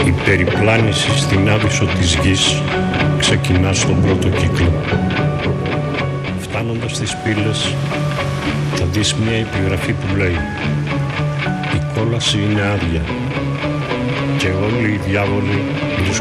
Η περιπλάνηση στην άβυσσο της γης ξεκινά στον πρώτο κύκλο. Φτάνοντας στις πύλες θα δεις μια επιγραφή που λέει «Η κόλαση είναι άδεια και όλοι οι διάβολοι